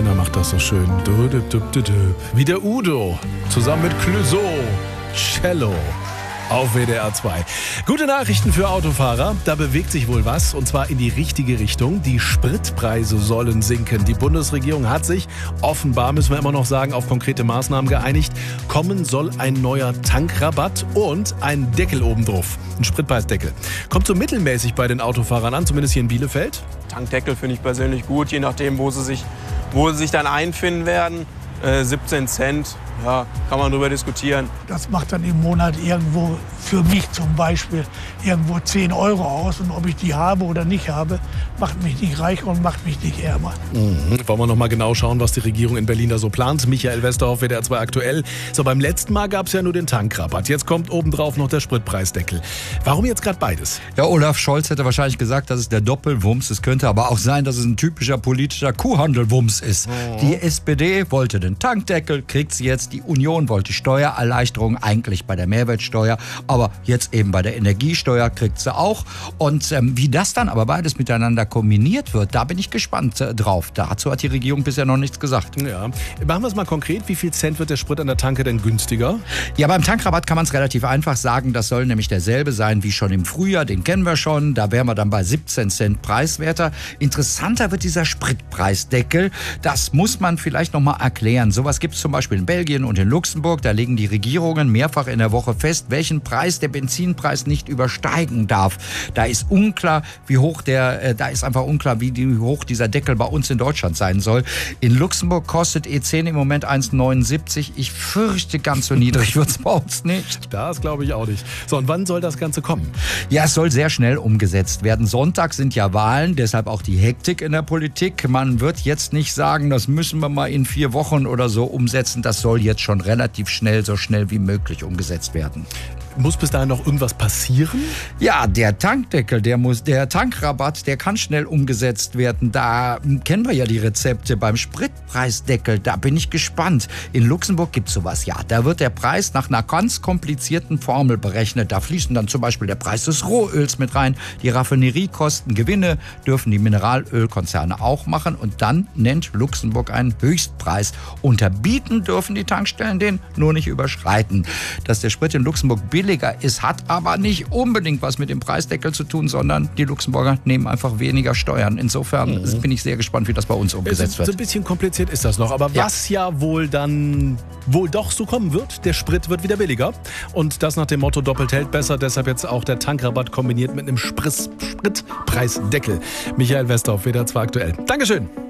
Rainer macht das so schön. Wie der Udo, zusammen mit Clouseau, Cello. Auf WDR 2. Gute Nachrichten für Autofahrer. Da bewegt sich wohl was, und zwar in die richtige Richtung. Die Spritpreise sollen sinken. Die Bundesregierung hat sich, offenbar müssen wir immer noch sagen, auf konkrete Maßnahmen geeinigt. Kommen soll ein neuer Tankrabatt und ein Deckel obendrauf. Ein Spritpreisdeckel. Kommt so mittelmäßig bei den Autofahrern an, zumindest hier in Bielefeld. Tankdeckel finde ich persönlich gut, je nachdem, wo sie sich dann einfinden werden. 17 Cent, ja, kann man drüber diskutieren. Das macht dann im Monat irgendwo, für mich zum Beispiel, irgendwo 10 Euro aus. Und ob ich die habe oder nicht habe, macht mich nicht reicher und macht mich nicht ärmer. Wollen wir noch mal genau schauen, was die Regierung in Berlin da so plant. Michael Westerhoff, WDR 2 aktuell. So, beim letzten Mal gab es ja nur den Tankrabatt. Jetzt kommt obendrauf noch der Spritpreisdeckel. Warum jetzt gerade beides? Ja, Olaf Scholz hätte wahrscheinlich gesagt, das ist der Doppelwumms. Es könnte aber auch sein, dass es ein typischer politischer Kuhhandelwumms ist. Die SPD wollte den Tankdeckel, kriegt sie jetzt. Die Union wollte Steuererleichterung, eigentlich bei der Mehrwertsteuer, aber jetzt eben bei der Energiesteuer kriegt sie auch. Und wie das dann aber beides miteinander kombiniert wird, da bin ich gespannt drauf. Dazu hat die Regierung bisher noch nichts gesagt. Ja. Machen wir es mal konkret. Wie viel Cent wird der Sprit an der Tanke denn günstiger? Ja, beim Tankrabatt kann man es relativ einfach sagen. Das soll nämlich derselbe sein wie schon im Frühjahr. Den kennen wir schon. Da wären wir dann bei 17 Cent preiswerter. Interessanter wird dieser Spritpreisdeckel. Das muss man vielleicht noch mal erklären. Sowas gibt es zum Beispiel in Belgien und in Luxemburg. Da legen die Regierungen mehrfach in der Woche fest, welchen Preis der Benzinpreis nicht übersteigen darf. Da ist unklar, wie hoch dieser Deckel bei uns in Deutschland sein soll. In Luxemburg kostet E10 im Moment 1,79. Ich fürchte, ganz so niedrig wird es bei uns nicht. Das glaube ich auch nicht. So, und wann soll das Ganze kommen? Ja, es soll sehr schnell umgesetzt werden. Sonntag sind ja Wahlen, deshalb auch die Hektik in der Politik. Man wird jetzt nicht sagen, das müssen wir mal in 4 Wochen oder so umsetzen. Das soll jetzt schon relativ schnell, so schnell wie möglich umgesetzt werden. Muss bis dahin noch irgendwas passieren? Ja, der Tankdeckel, der Tankrabatt, der kann schnell umgesetzt werden. Da kennen wir ja die Rezepte. Beim Spritpreisdeckel, da bin ich gespannt. In Luxemburg gibt es sowas, ja. Da wird der Preis nach einer ganz komplizierten Formel berechnet. Da fließen dann zum Beispiel der Preis des Rohöls mit rein, die Raffineriekosten, Gewinne dürfen die Mineralölkonzerne auch machen. Und dann nennt Luxemburg einen Höchstpreis. Unterbieten dürfen die Tankstellen den, nur nicht überschreiten. Dass der Sprit in Luxemburg billiger ist, hat aber nicht unbedingt was mit dem Preisdeckel zu tun, sondern die Luxemburger nehmen einfach weniger Steuern. Insofern bin ich sehr gespannt, wie das bei uns umgesetzt wird. So ein bisschen kompliziert ist das noch, aber was ja wohl doch so kommen wird, der Sprit wird wieder billiger. Und das nach dem Motto doppelt hält besser, deshalb jetzt auch der Tankrabatt kombiniert mit einem Spritpreisdeckel. Michael Westerhoff, WDR 2 aktuell. Dankeschön.